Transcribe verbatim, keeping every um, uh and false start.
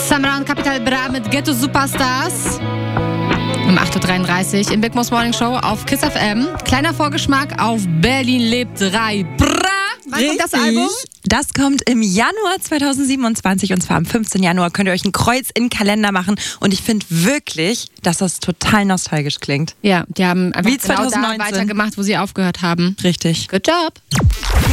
Samra und Capital Bra mit Ghetto Superstars. Um acht Uhr dreiunddreißig in Big Mo's Morning Show auf Kiss F M. Kleiner Vorgeschmack auf Berlin lebt drei. Bra! Wann kommt das Album? Das kommt im Januar zweitausendsiebenundzwanzig und zwar am fünfzehnten Januar könnt ihr euch ein Kreuz in den Kalender machen und ich finde wirklich, dass das total nostalgisch klingt. Ja, die haben einfach Wie genau da zweitausendneunzehn weitergemacht, wo sie aufgehört haben. Richtig. Good job.